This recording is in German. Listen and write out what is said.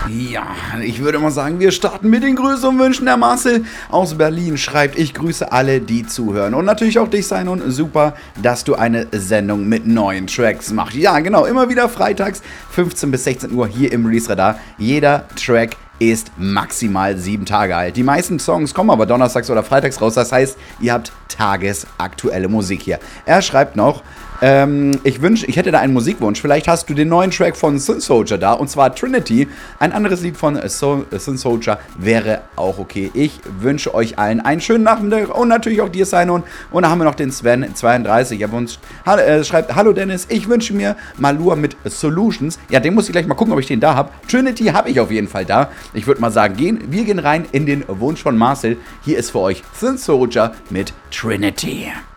Ja, ich würde mal sagen, wir starten mit den Grüßen und Wünschen. Der Marcel aus Berlin schreibt, ich grüße alle, die zuhören. Und natürlich auch dich, Simon. Super, dass du eine Sendung mit neuen Tracks machst. Ja, genau, immer wieder freitags, 15 bis 16 Uhr hier im Release Radar. Jeder Track ist maximal 7 Tage alt. Die meisten Songs kommen aber donnerstags oder freitags raus. Das heißt, ihr habt tagesaktuelle Musik hier. Er schreibt noch, ich hätte da einen Musikwunsch. Vielleicht hast du den neuen Track von Sin Soldier da, und zwar Trinity. Ein anderes Lied von Sin Soldier wäre auch okay. Ich wünsche euch allen einen schönen Nachmittag und natürlich auch dir, Simon. Und da haben wir noch den Sven32. Er schreibt, hallo Dennis, ich wünsche mir Malur mit Solutions. Ja, den muss ich gleich mal gucken, ob ich den da habe. Trinity habe ich auf jeden Fall da. Ich würde mal sagen, wir gehen rein in den Wunsch von Marcel. Hier ist für euch Sin Soldier mit Trinity.